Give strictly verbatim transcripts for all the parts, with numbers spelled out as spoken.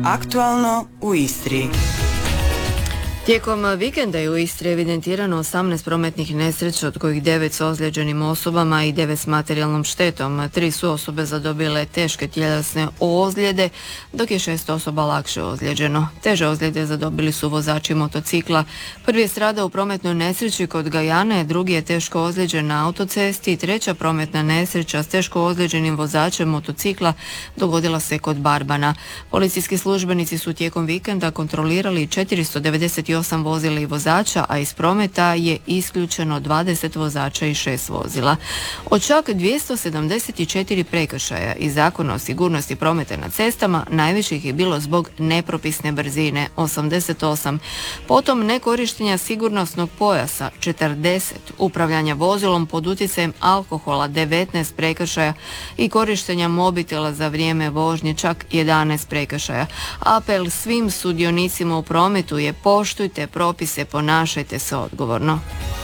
Aktualno u Istri. Tijekom vikenda je u Istri evidentirano osamnaest prometnih nesreća, od kojih devet s ozlijeđenim osobama i devet s materijalnom štetom. Tri su osobe zadobile teške tjelesne ozljede, dok je šest osoba lakše ozlijeđeno. Teže ozljede zadobili su vozači motocikla. Prvi je stradao u prometnoj nesreći kod Gajane, drugi je teško ozlijeđen na autocesti, treća prometna nesreća s teško ozlijeđenim vozačem motocikla dogodila se kod Barbana. Policijski službenici su tijekom vikenda kontrolirali četiristo devedeset osam vozila i vozača, a iz prometa je isključeno dvadeset vozača i šest vozila. Od čak dvjesto sedamdeset četiri prekršaja iz Zakona o sigurnosti prometa na cestama, najviše je bilo zbog nepropisne brzine, osamdeset osam, potom nekorištenja sigurnosnog pojasa, četrdeset, upravljanja vozilom pod utjecajem alkohola, devetnaest prekršaja i korištenja mobitela za vrijeme vožnje, čak jedanaest prekršaja. Apel svim sudionicima u prometu je: poštujte propise, ponašajte se odgovorno.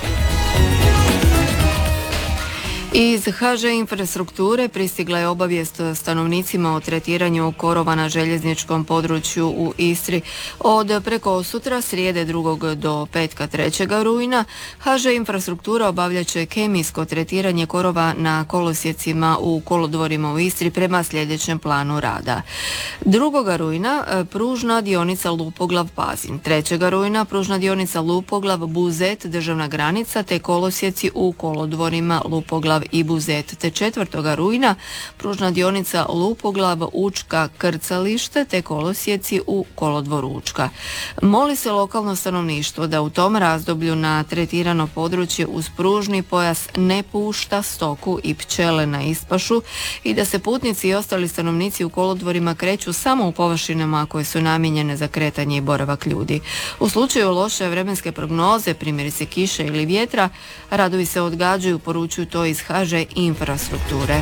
Iz ha že infrastrukture pristigla je obavijest stanovnicima o tretiranju korova na željezničkom području u Istri. Od prekosutra, srijede drugog do petka trećeg rujna, ha že infrastruktura obavljat će kemijsko tretiranje korova na kolosijecima u kolodvorima u Istri prema sljedećem planu rada. drugog rujna pružna dionica Lupoglav-Pazin, trećeg rujna pružna dionica Lupoglav-Buzet, državna granica, te kolosijeci u kolodvorima Lupoglav i Buzet, te četvrtog rujna pružna dionica Lupoglav Učka Krcalište, te kolosijeci u kolodvoru Učka. Moli se lokalno stanovništvo da u tom razdoblju na tretirano područje uz pružni pojas ne pušta stoku i pčele na ispašu i da se putnici i ostali stanovnici u kolodvorima kreću samo u površinama koje su namijenjene za kretanje i boravak ljudi. U slučaju loše vremenske prognoze, primjerice kiše ili vjetra, radovi se odgađaju, poručuju to iz ha že infrastrukture.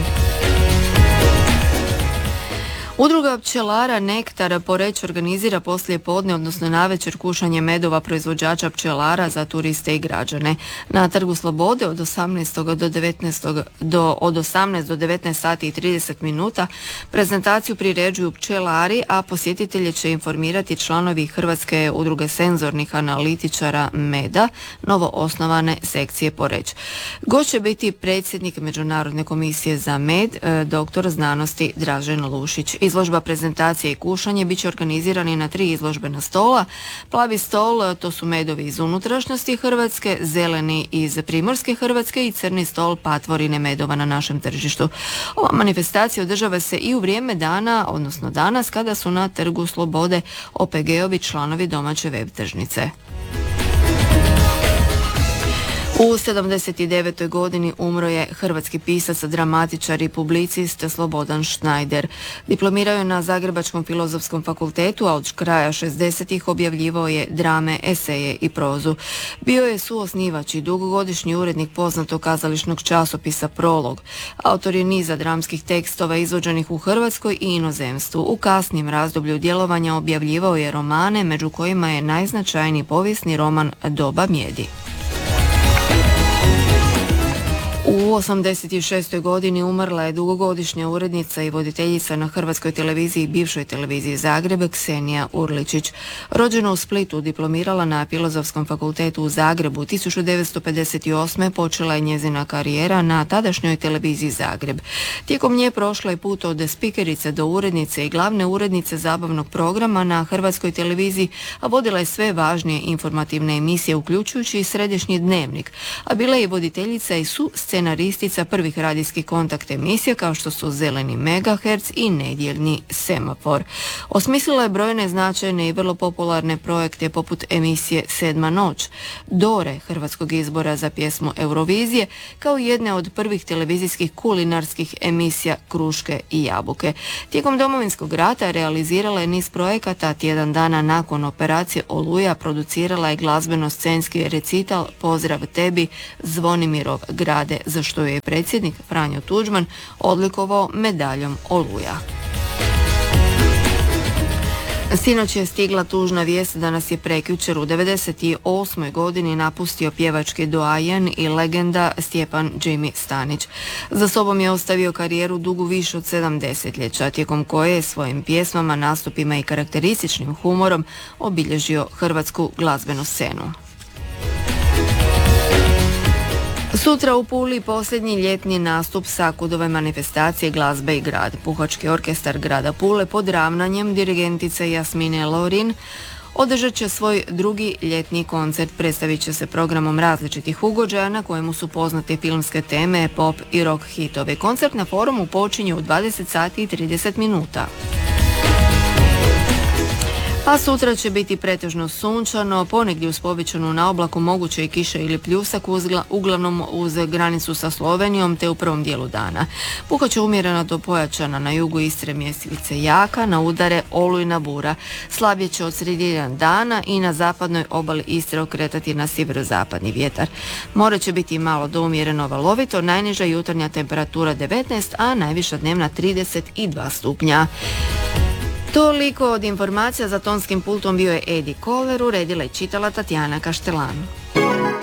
Udruga pčelara Nektar Poreč organizira poslije podne, odnosno navečer, kušanje medova proizvođača pčelara za turiste i građane. Na Trgu Slobode od osamnaestog do devetnaestog do od osamnaest do devetnaest sati i trideset minuta prezentaciju priređuju pčelari, a posjetitelje će informirati članovi Hrvatske udruge senzornih analitičara meda, novo osnovane sekcije Poreč. Gost će biti predsjednik Međunarodne komisije za med, doktor znanosti Dražen Lušić. Izložba, prezentacije i kušanje bit će organizirani na tri izložbena stola. Plavi stol, to su medovi iz unutrašnjosti Hrvatske, zeleni iz primorske Hrvatske i crni stol, patvorine medova na našem tržištu. Ova manifestacija održava se i u vrijeme dana, odnosno danas, kada su na Trgu Slobode o pe ge-ovi članovi domaće web tržnice. U sedamdeset devetoj godini umro je hrvatski pisac, dramatičar i publicist Slobodan Šnajder. Diplomirao je na Zagrebačkom filozofskom fakultetu, a od kraja šezdesetih objavljivao je drame, eseje i prozu. Bio je suosnivač i dugogodišnji urednik poznatog kazališnog časopisa Prolog. Autor je niza dramskih tekstova izvođenih u Hrvatskoj i inozemstvu. U kasnijem razdoblju djelovanja objavljivao je romane, među kojima je najznačajniji povijesni roman Doba mjedi. U osamdeset šestoj godini umrla je dugogodišnja urednica i voditeljica na Hrvatskoj televiziji i bivšoj televiziji Zagreb Ksenija Urličić. Rođena u Splitu, diplomirala na Filozofskom fakultetu u Zagrebu. tisuću devetsto pedeset osme počela je njezina karijera na tadašnjoj televiziji Zagreb. Tijekom nje prošla je put od spikerice do urednice i glavne urednice zabavnog programa na Hrvatskoj televiziji, a vodila je sve važnije informativne emisije, uključujući i Središnji dnevnik, a bila je i voditeljica i su scenaristica prvih radijskih kontakt emisija kao što su Zeleni megaherc i Nedjeljni semafor. Osmislila je brojne značajne i vrlo popularne projekte poput emisije Sedma noć, Dore, hrvatskog izbora za pjesmu Eurovizije, kao i jedne od prvih televizijskih kulinarskih emisija Kruške i jabuke. Tijekom Domovinskog rata realizirala je niz projekata, tjedan dana nakon operacije Oluja producirala je glazbeno-scenski recital Pozdrav tebi, Zvonimirov grade, za što je predsjednik Franjo Tuđman odlikovao medaljom Oluja. Sinoć je stigla tužna vijest da nas je prekjučer u devedeset osmoj godini napustio pjevački doajen i legenda Stjepan Jimmy Stanić. Za sobom je ostavio karijeru dugu više od sedam desetljeća, tijekom koje je svojim pjesmama, nastupima i karakterističnim humorom obilježio hrvatsku glazbenu scenu. Sutra u Puli posljednji ljetni nastup Sakudove manifestacije glazbe i grad. Puhački orkestar grada Pule pod ravnanjem dirigentice Jasmine Lorin održat će svoj drugi ljetni koncert. Predstavit će se programom različitih ugođaja na kojemu su poznate filmske teme, pop i rock hitove. Koncert na forumu počinje u dvadeset sati i trideset minuta. A sutra će biti pretežno sunčano, ponegdje uz povećanu na oblaku moguće i kiša ili pljusak, uzgla, uglavnom uz granicu sa Slovenijom te u prvom dijelu dana. Puhat će umjerena do pojačana na jugu Istre, mjestivice jaka, na udare olujna bura. Slabije će od sredine dana i na zapadnoj obali Istre okretati na sjeverozapadni vjetar. More će biti malo do umjereno valovito, najniža jutarnja temperatura devetnaest, a najviša dnevna trideset dva stupnja. Toliko od informacija. Za tonskim pultom bio je Edi Koler, uredila i čitala Tatjana Kaštelan.